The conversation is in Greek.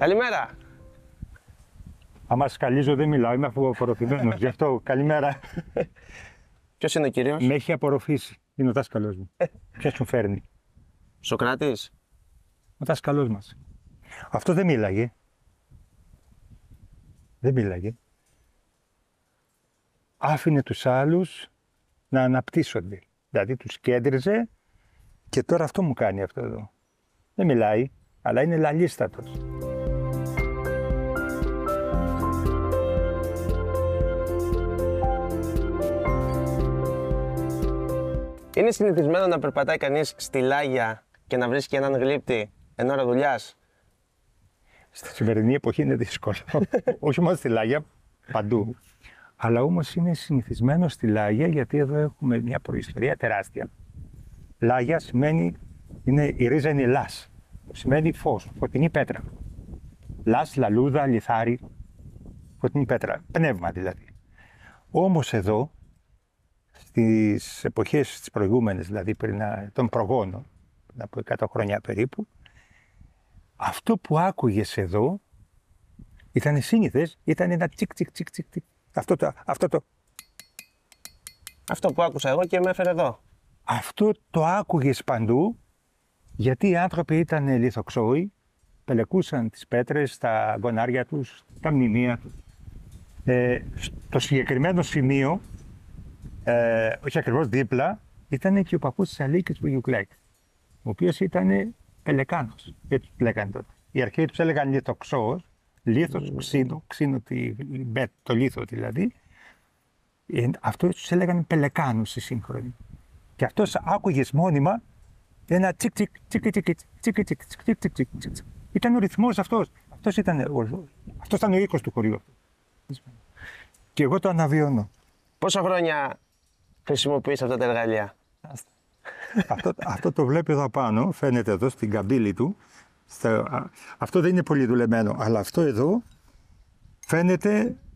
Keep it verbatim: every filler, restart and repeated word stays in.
Καλημέρα. Άμα σκαλίζω δεν μιλάω, είμαι απορροφημένος. Γι' αυτό καλημέρα. Ποιος είναι ο κύριος? Με έχει απορροφήσει. Είναι ο δάσκαλός μου. Ποιος μου φέρνει? Σοκράτης. Ο δάσκαλός μας. Αυτό δεν μίλαγε. Δεν μίλαγε. Άφηνε τους άλλους να αναπτύσσονται. Δηλαδή τους κέντριζε και τώρα αυτό μου κάνει αυτό εδώ. Δεν μιλάει, αλλά είναι λαλίστατος. Είναι συνηθισμένο να περπατάει κανείς στη Λάγια και να βρίσκει έναν γλύπτη εν ώρα δουλειάς? Στη σημερινή εποχή είναι δύσκολο. Όχι μόνο στη Λάγια, παντού. Αλλά όμως είναι συνηθισμένο στη Λάγια γιατί εδώ έχουμε μια προϊστορία τεράστια. Λάγια σημαίνει, είναι, η ρίζα είναι λάς. Σημαίνει φως, φωτεινή πέτρα. Λάς, λαλούδα, λιθάρι, φωτεινή πέτρα, πνεύμα δηλαδή. Όμως εδώ, στις εποχές τις προηγούμενες, δηλαδή πριν των προγόνων, πριν από εκατό χρόνια περίπου, αυτό που άκουγες εδώ ήταν σύνηθες, ήταν ένα τσικ τσικ τσικ τσικ. Αυτό το, αυτό το. Αυτό που άκουσα εγώ και με έφερε εδώ. Αυτό το άκουγες παντού, γιατί οι άνθρωποι ήταν λιθοξόοι, πελεκούσαν τις πέτρες, τα γονάρια τους, τα μνημεία τους. Ε, στο συγκεκριμένο σημείο, ε, όχι ακριβώς δίπλα, ήταν και ο παππούς της Αλίκης του Γιουκλέκ, ο οποίος ήταν πελεκάνος, έτσι του λέγανε τότε. Οι αρχαίοι τους έλεγαν λιθοξόος, λίθος, ξύνο, ξύνο το λίθο δηλαδή. Ε, αυτό τους έλεγαν πελεκάνους οι σύγχρονοι. Και αυτός άκουγες μόνιμα ένα τσικ τσικ τσικ τσικ τσικ τσικ τσικ τσικ τσικ. Ήταν ο ρυθμός αυτός. Αυτός ήταν ο, αυτός ήταν ο οίκος του χωριού. Και εγώ το αναβιώνω. Πόσα χρόνια χρησιμοποιείς αυτά τα εργαλεία? αυτό, αυτό το βλέπει εδώ πάνω, φαίνεται εδώ στην καμπύλη του. Στο, αυτό δεν είναι πολύ δουλεμένο, αλλά αυτό εδώ φαίνεται